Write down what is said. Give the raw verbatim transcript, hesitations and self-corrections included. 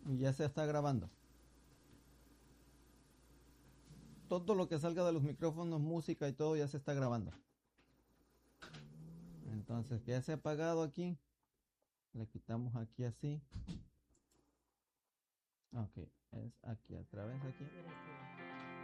Y ya se está grabando. Todo lo que salga de los micrófonos, música y todo ya se está grabando. Entonces, que ya se ha apagado aquí. Le quitamos aquí así. Ok, es aquí, a través de aquí.